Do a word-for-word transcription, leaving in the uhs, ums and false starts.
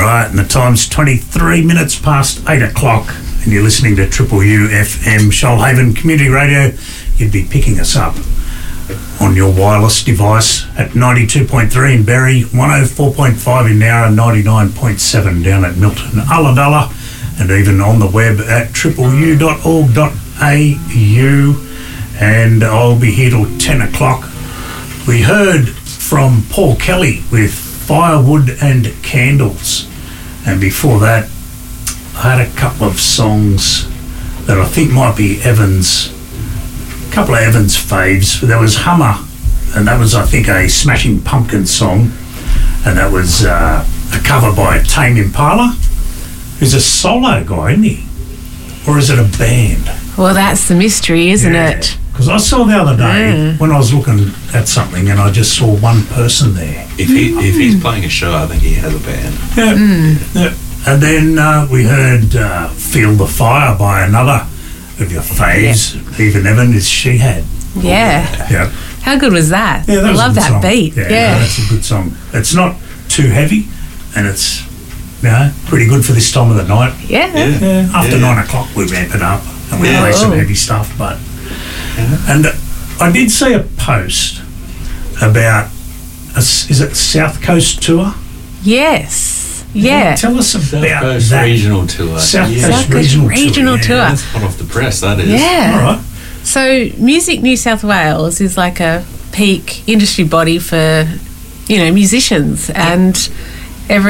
right, and the time's twenty-three minutes past eight o'clock, and you're listening to Triple U F M, Shoalhaven Community Radio. You'd be picking us up on your wireless device at ninety-two point three in Berry, one oh four point five in Nowra, ninety-nine point seven down at Milton Ulladulla, and even on the web at triple u dot org dot a u. And I'll be here till ten o'clock. We heard from Paul Kelly with Firewood and Candles, and before that I had a couple of songs that I think might be Evans, a couple of Evans faves. There was Hummer, and that was I think a Smashing Pumpkins song, and that was uh, a cover by Tame Impala, who's a solo guy, isn't he? Or is it a band? Well, that's the mystery, isn't Yeah. it? Because I saw the other day Mm. when I was looking at something and I just saw one person there. If he if he's playing a show, I think he has a band. Yeah. Mm. Yeah. And then uh, we heard uh, Feel the Fire by another of your faves, Even Evan, is She Had. Yeah. Yeah. How good was that? Yeah, that I was a love good that song. beat. Yeah, Yeah. no, that's a good song. It's not too heavy, and it's, you know, pretty good for this time of the night. Yeah. Yeah. Yeah. After Yeah. nine o'clock, we ramp it up and we Yeah. play some Oh. heavy stuff. But Yeah. and I did see a post about a, s- is it South Coast tour? Yes. Yeah. Tell us South about Coast that. Regional Tour. South Yeah. Coast South Coast Regional, Regional Tour. Tour. Yeah. That's hot off the press, that is. Yeah. All right. So Music New South Wales is like a peak industry body for, you know, musicians, and